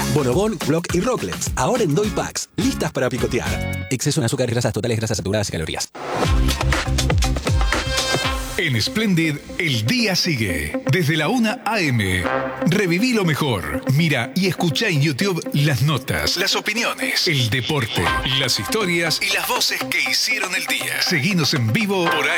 Bonobón, Block y Rocklets, ahora en Doy Packs, listas para picotear. Exceso en azúcar, grasas totales, grasas saturadas y calorías. En Splendid, el día sigue. Desde la 1 a.m. Reviví lo mejor. Mira y escucha en YouTube las notas, las opiniones, el deporte, las historias y las voces que hicieron el día. Seguinos en vivo por